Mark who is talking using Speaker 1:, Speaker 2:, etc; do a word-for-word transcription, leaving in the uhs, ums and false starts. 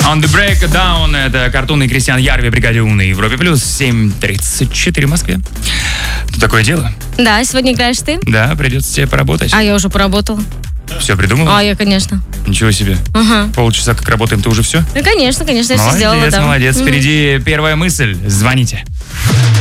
Speaker 1: On the Breakdown. Это Картун и Кристиан Ярви, бригаде У на Европе Плюс. семь тридцать четыре в Москве. Тут такое дело.
Speaker 2: Да, сегодня играешь ты?
Speaker 1: Да, придется тебе поработать.
Speaker 2: А я уже поработала.
Speaker 1: Все придумала?
Speaker 2: А, я, конечно.
Speaker 1: Ничего себе.
Speaker 2: Ага.
Speaker 1: Полчаса как работаем, ты уже все?
Speaker 2: Ну, конечно, конечно, я
Speaker 1: Молодец,
Speaker 2: все сделала, да.
Speaker 1: молодец.
Speaker 2: Угу.
Speaker 1: Впереди первая мысль. Звоните.